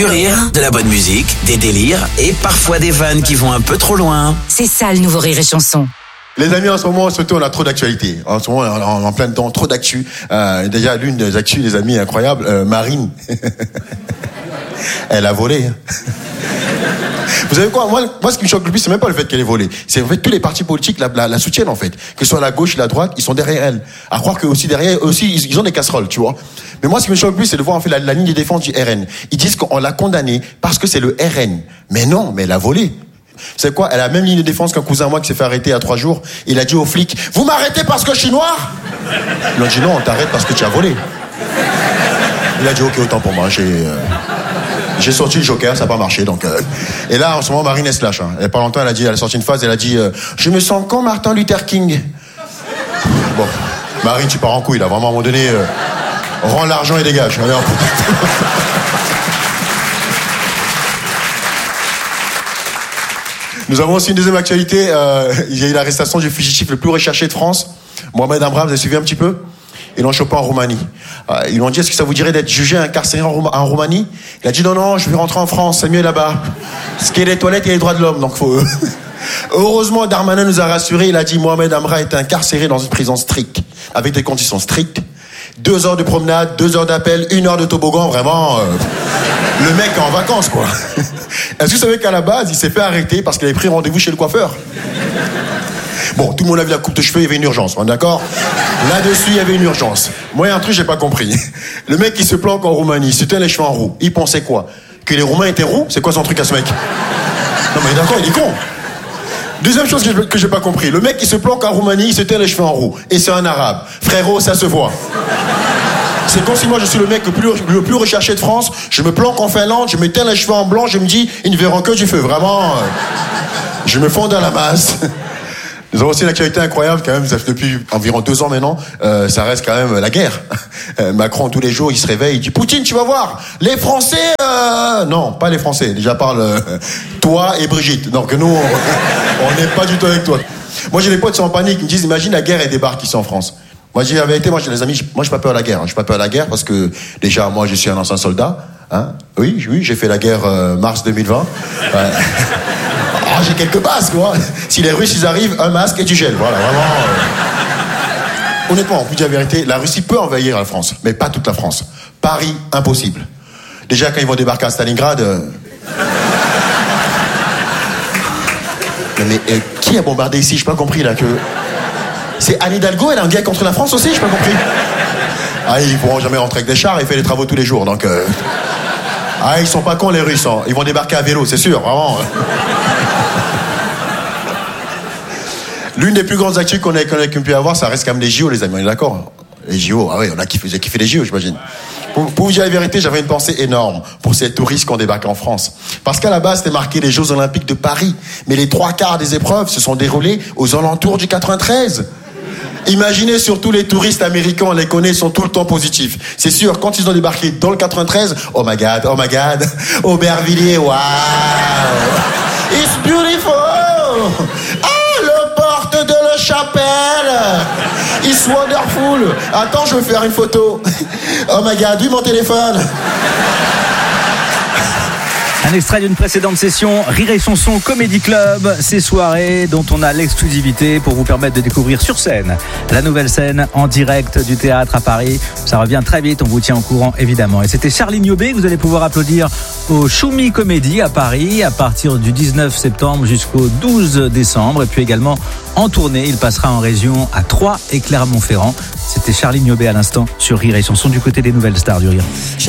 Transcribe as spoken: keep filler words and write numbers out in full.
Du rire, de la bonne musique, des délires et parfois des vannes qui vont un peu trop loin. C'est ça le nouveau Rire et Chanson. Les amis, en ce moment, surtout, on a trop d'actualité. En ce moment, on est en plein dedans, trop d'actu. Euh, déjà, l'une des actus, les amis, incroyable, euh, Marine. Elle a volé. Vous savez quoi, moi, moi, ce qui me choque le plus, c'est même pas le fait qu'elle ait volé. C'est en fait tous les partis politiques la, la, la soutiennent, en fait. Que ce soit la gauche et la droite, ils sont derrière elle. À croire que aussi derrière, eux aussi, ils, ils ont des casseroles, tu vois. Mais moi, ce qui me choque le plus, c'est de voir, en fait, la, la ligne de défense du R N. Ils disent qu'on l'a condamnée parce que c'est le R N. Mais non, mais elle a volé. C'est quoi? Elle a la même ligne de défense qu'un cousin à moi qui s'est fait arrêter il y a trois jours. Il a dit aux flics, vous m'arrêtez parce que je suis noir? Ils ont dit non, on t'arrête parce que tu as volé. Il a dit ok, autant pour moi, j'ai... Euh... J'ai sorti le Joker, ça n'a pas marché, donc... Euh... Et là, en ce moment, Marine, elle se lâche. Hein. Il n'y a pas longtemps, elle a dit, elle a sorti une phrase, elle a dit euh, « Je me sens comme Martin Luther King. » Bon, Marine, tu pars en couille, là. Vraiment, à un moment donné, euh, rends l'argent et dégage. Allez, hop. Nous avons aussi une deuxième actualité. Euh, il y a eu l'arrestation du fugitif le plus recherché de France, Mohamed Amra, vous avez suivi un petit peu? Ils l'ont chopé en Roumanie. Euh, ils lui ont dit, est-ce que ça vous dirait d'être jugé, incarcéré en, Roum- en Roumanie? Il a dit, non, non, je vais rentrer en France, c'est mieux là-bas. Ce qui est les toilettes et les droits de l'homme, donc faut... Heureusement, Darmanin nous a rassurés, il a dit, Mohamed Amra est incarcéré dans une prison stricte, avec des conditions strictes. Deux heures de promenade, deux heures d'appel, une heure de toboggan, vraiment... Euh, le mec est en vacances, quoi. Est-ce que vous savez qu'à la base, il s'est fait arrêter parce qu'il avait pris rendez-vous chez le coiffeur? Bon, tout le monde a vu la coupe de cheveux, il y avait une urgence, on est d'accord? Là-dessus, il y avait une urgence. Moi, il y a un truc, j'ai pas compris. Le mec qui se planque en Roumanie, il se tient les cheveux en roux. Il pensait quoi? Que les Roumains étaient roux? C'est quoi son truc à ce mec? Non, mais d'accord, il est con. Deuxième chose que, que j'ai pas compris. Le mec qui se planque en Roumanie, il se tient les cheveux en roux. Et c'est un arabe. Frérot, ça se voit. C'est comme si moi, je suis le mec le plus, le plus recherché de France. Je me planque en Finlande, je me teins les cheveux en blanc, je me dis, ils ne verront que du feu. Vraiment, euh, je me fonds dans la masse. Nous avons aussi une actualité incroyable quand même, ça fait depuis environ deux ans maintenant, euh, ça reste quand même la guerre. Euh, Macron tous les jours il se réveille, il dit Poutine tu vas voir, les Français, euh... non pas les Français, déjà parle euh, toi et Brigitte, donc nous on n'est pas du tout avec toi. Moi j'ai des potes qui sont en panique, ils me disent imagine la guerre et débarque ici en France. Moi j'ai la vérité, moi j'ai des amis, moi j'ai pas peur de la guerre, hein. j'ai pas peur de la guerre parce que déjà moi je suis un ancien soldat, hein. Oui oui j'ai fait la guerre euh, mars deux mille vingt. Ouais. Ah, j'ai quelques bases, quoi. Si les Russes, ils arrivent, un masque et du gel. Voilà, vraiment. Euh... Honnêtement, on peut dire la vérité, la Russie peut envahir la France, mais pas toute la France. Paris, impossible. Déjà, quand ils vont débarquer à Stalingrad... Euh... Mais euh, qui a bombardé ici? J'ai pas compris, là, que... C'est Anne Hidalgo, elle a un guerre contre la France aussi? J'ai pas compris. Ah, ils pourront jamais rentrer avec des chars, ils font les travaux tous les jours, donc... Euh... Ah, ils sont pas cons, les Russes, hein. Ils vont débarquer à vélo, c'est sûr, vraiment. L'une des plus grandes actus qu'on a, qu'on a pu avoir, ça reste quand même les J O, les amis, on est d'accord? Les J O, ah oui, on a kiffé, j'ai kiffé les J O, j'imagine. Pour, pour vous dire la vérité, j'avais une pensée énorme pour ces touristes qui ont débarqué en France. Parce qu'à la base, c'était marqué les Jeux Olympiques de Paris. Mais les trois quarts des épreuves se sont déroulées aux alentours du quatre-vingt-treize. Imaginez surtout les touristes américains, on les connaît, ils sont tout le temps positifs. C'est sûr, quand ils ont débarqué dans le quatre-vingt-treize, oh my god, oh my god, Aubervilliers, wow, it's beautiful. Ah, le porte de la chapelle, it's wonderful. Attends, je vais faire une photo. Oh my god, oui mon téléphone. Un extrait d'une précédente session Rire et Chanson Comedy Club, ces soirées dont on a l'exclusivité pour vous permettre de découvrir sur scène la nouvelle scène en direct du théâtre à Paris. Ça revient très vite, on vous tient au courant évidemment. Et c'était Charlie Niobé que vous allez pouvoir applaudir au Choumi Comédie à Paris à partir du dix-neuf septembre jusqu'au douze décembre. Et puis également en tournée, il passera en région à Troyes et Clermont-Ferrand. C'était Charlie Niobé à l'instant sur Rire et Chanson du côté des nouvelles stars du rire.